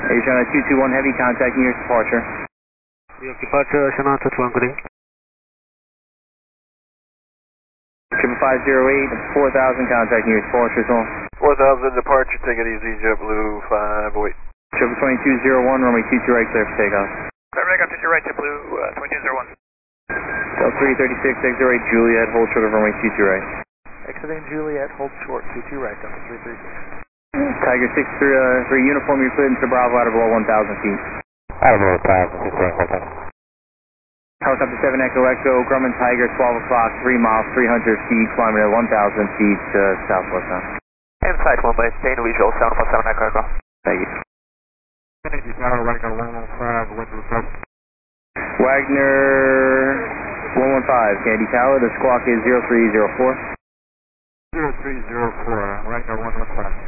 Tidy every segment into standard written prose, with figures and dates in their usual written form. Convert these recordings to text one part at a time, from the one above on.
Asiana 221 Heavy, contact nearest departure. New York departure, Asiana 221, good day. 508, 4000, contact nearest departure, so. 4000 departure, take it easy, JetBlue 508. 2201, runway 22 right, clear for takeoff. Clear for takeoff, 22 right, JetBlue 2201. Delta 336, exit right, Juliet, hold short of runway 22 right. Exiting Juliet, hold short, 22 right, Delta 336. Tiger 6-3 uniform, you're cleared into Bravo out of below 1,000 feet. Out of below 1,000 feet, Helicopter 7 Echo Echo, Grumman Tiger, 12 o'clock, 3 miles, 300 feet, climbing at 1,000 feet southwest now. Inside runway, stay in visual, 747 Echo Echo. Thank you. Kennedy Tower, Wagner 115, wind request. Wagner 115, Kennedy Tower, the squawk is 0304. 0304, Wagner 115.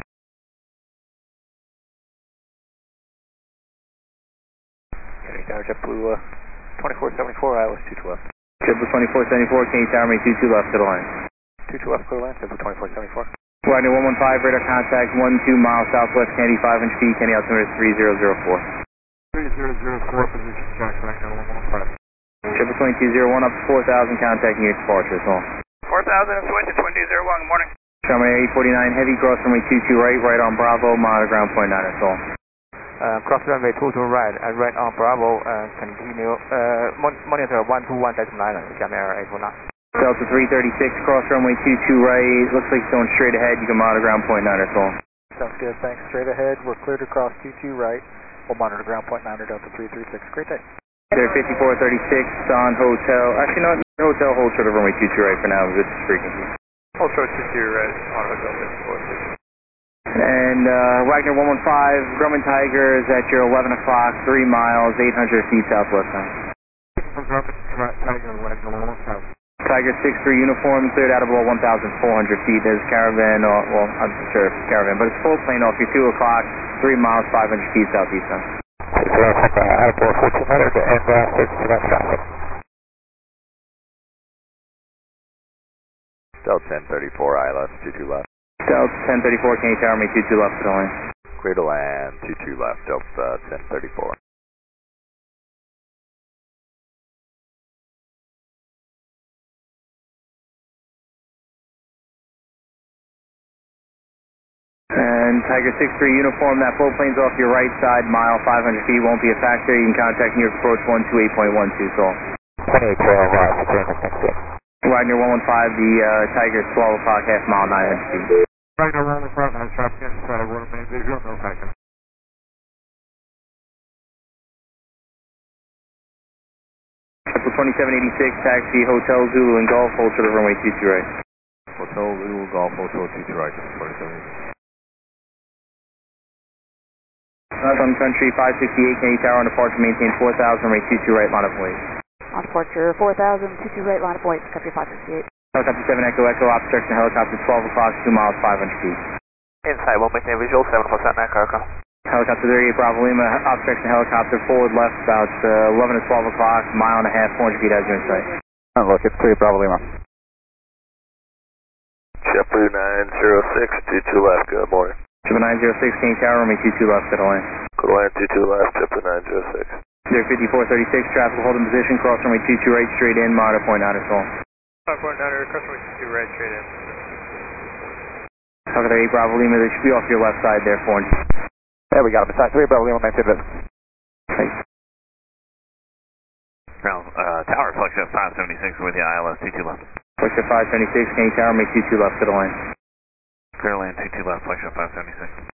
Kennedy Tower, JetBlue 2474, ILS 22 left. JetBlue 2474, Kennedy Tower, make 22 left to the line. 22 left, clear line, JetBlue 2474. Wagner 115, radar contact 12 miles southwest, Kennedy 500 feet, Kennedy altimeter 3004. 3004, position check, Wagner 115. JetBlue 2201 up to 4000, contact near departure, so. 4000, switch to 2201, good morning. Runway 849 heavy, cross runway 22 right, right on Bravo, monitor ground point 9 at all. Cross runway 22 right, right on Bravo, continue, monitor 121.9, Jamaica 819. Delta 336, cross runway 22 right, looks like it's going straight ahead, you can monitor ground point 9 at all. Sounds good, thanks. Straight ahead, we're cleared to cross 22 right, we'll monitor ground point 9 or Delta 336, great day. There 5436 on hotel, actually no, hotel hold short of runway 22 right for now, this is frequency. Hold short 22 right, on hotel 5436. And Wagner 115, Grumman Tiger is at your 11 o'clock, 3 miles, 800 feet southwest now. Tiger, Wagner 115. Tiger 6-3 uniform, cleared out of below 1,400 feet. There's caravan, well, I'm not sure if it's caravan, but it's full plane off your 2 o'clock, 3 miles, 500 feet southeast now. Out of 1400 and 32 left traffic. Delta 1034, ILS 22 left. Delta 1034, Kennedy Tower, make 22 left to the line. Clear to land, 22 left, Delta 1034. And Tiger 6-3 uniform, that full plane's off your right side, mile 500 feet, won't be a factor. You can contact New York approach 128.12, so. 2812, thank you. Wagner 115, the Tiger's 12 o'clock, half mile, 900 feet. Wagner 115, has traffic inside, one main visual, no factor. Triple 2786, taxi, Hotel Zulu and Golf, hold short of runway 22 right. Hotel Zulu, Golf, Hotel 22 right, 2786. Sun Country 568, Kennedy Tower on departure, maintain 4000, runway 22 right, line of way. On departure 4000, 22 right, line of way, country 568. Helicopter 7 Echo Echo, obstruction helicopter 12 o'clock, 2 miles, 500 feet. Inside, we'll maintain visual, 747 Echo Echo. Helicopter 38 Bravo Lima, obstruction helicopter forward left about 11 to 12 o'clock, mile and a half, 400 feet as you're in sight. Look, it's 3 Bravo Lima. JetBlue 906, 22 left, good morning. Triple 906, Kennedy Tower, runway 22 left to the line. Good line, 22 left, JetBlue 906. There 5436, traffic hold in position, cross runway 22 right, straight in, monitor point 9 at all. Point 9, cross runway 22 right, straight in. Helicopter 8 Bravo Lima, they should be off your left side there, 400. There we got him, beside 3 Bravo Lima, maintain this. Ground, tower, flexion 576 with the ILS 22 left. Flexion 576, Kennedy Tower, make 22 left to the line. Clear land 22 left, flexion 576.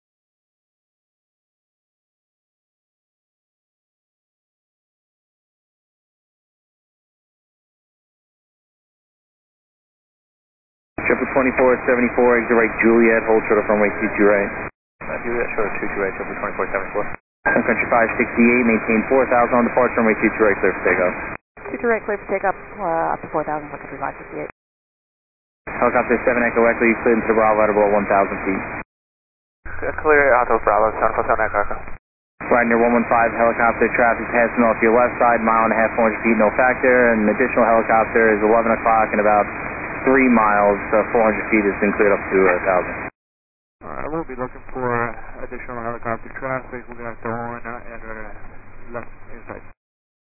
Triple 2474, exit right, Juliet, hold short of runway 22 right. Juliet, short of 22 right, Triple 2474. Sun Country 568, maintain 4000 on departure, runway 22 right, clear for takeoff. 22 right, clear for takeoff, up to 4000 for country 568. Helicopter 7 Echo Echo, you cleared into Bravo at about 1,000 feet. Clear out of Bravo, 747 Echo Echo. Wagner 115, helicopter traffic passing off your left side, mile and a half, 400 feet, no factor. An additional helicopter is 11 o'clock and about 3 miles, 400 feet has been cleared up to 1,000. We'll be looking for additional helicopter traffic. We're going to have to horn and left inside.